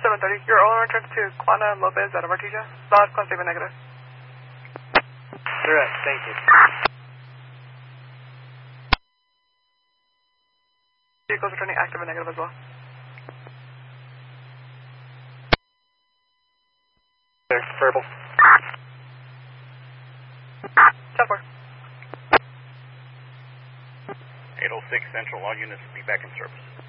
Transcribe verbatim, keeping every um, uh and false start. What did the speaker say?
seven thirty. Your owner returned to Juana Lopez out of Artesia. Solid, class even negative. Correct, thank you. Vehicles returning active and negative as well. There, purple. ten four. eight oh six Central, all units be back in service.